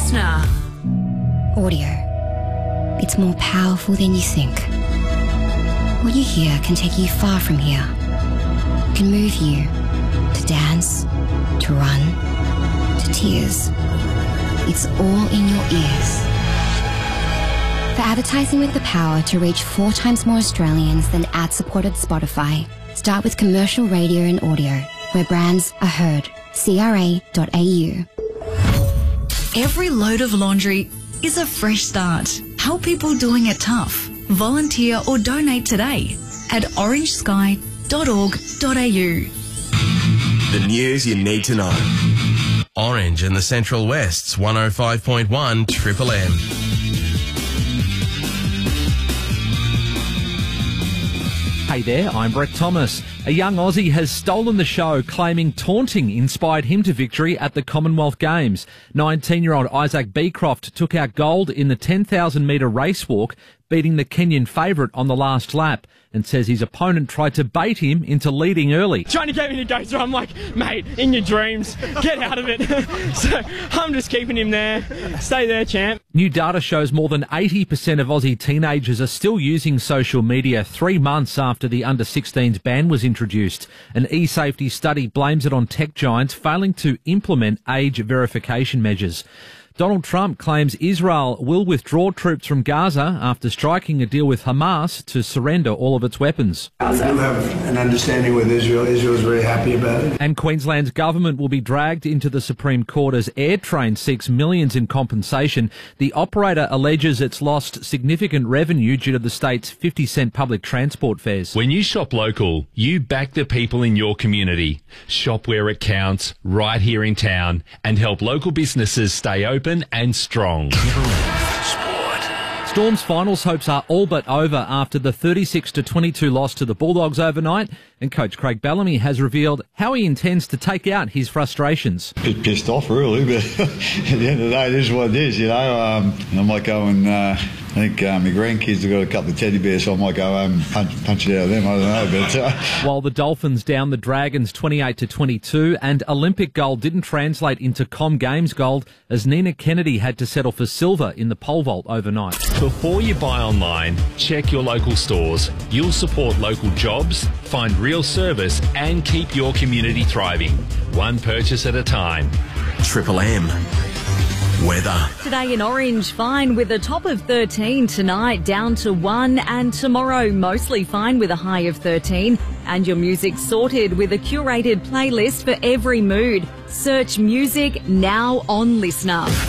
Listener. Audio. It's more powerful than you think. What you hear can take you far from here. It can move you to dance, to run, to tears. It's all in your ears. For advertising with the power to reach 4 times more Australians than ad-supported Spotify, start with commercial radio and audio, where brands are heard. CRA.au. Every load of laundry is a fresh start. Help people doing it tough. Volunteer or donate today at orangesky.org.au. The news you need to know. Orange in the Central West's 105.1 Triple M. Hey there, I'm Brett Thomas. A young Aussie has stolen the show, claiming taunting inspired him to victory at the Commonwealth Games. 19-year-old Isaac Beecroft took out gold in the 10,000-metre race walk, beating the Kenyan favourite on the last lap, and says his opponent tried to bait him into leading early. Trying to get me to go through, I'm like, mate, in your dreams, get out of it. So I'm just keeping him there. Stay there, champ. New data shows more than 80% of Aussie teenagers are still using social media 3 months after the under-16s ban was introduced. An e-safety study blames it on tech giants failing to implement age verification measures. Donald Trump claims Israel will withdraw troops from Gaza after striking a deal with Hamas to surrender all of its weapons. We do have an understanding with Israel. Israel is very happy about it. And Queensland's government will be dragged into the Supreme Court as AirTrain seeks millions in compensation. The operator alleges it's lost significant revenue due to the state's 50-cent public transport fares. When you shop local, you back the people in your community. Shop where it counts, right here in town, and help local businesses stay open and strong. Storm's finals hopes are all but over after the 36-22 loss to the Bulldogs overnight, and coach Craig Bellamy has revealed how he intends to take out his frustrations. A bit pissed off, really, but at the end of the day, it is what it is, you know. I might go and I think my grandkids have got a couple of teddy bears, so I might go home and punch it out of them. I don't know. But while the Dolphins downed the Dragons 28-22, and Olympic gold didn't translate into Com Games gold, as Nina Kennedy had to settle for silver in the pole vault overnight. Before you buy online, check your local stores. You'll support local jobs, find real service, and keep your community thriving. One purchase at a time. Triple M. Weather. Today in Orange, fine with a top of 13. Tonight down to 1, and tomorrow mostly fine with a high of 13. And your music sorted with a curated playlist for every mood. Search music now on Listener.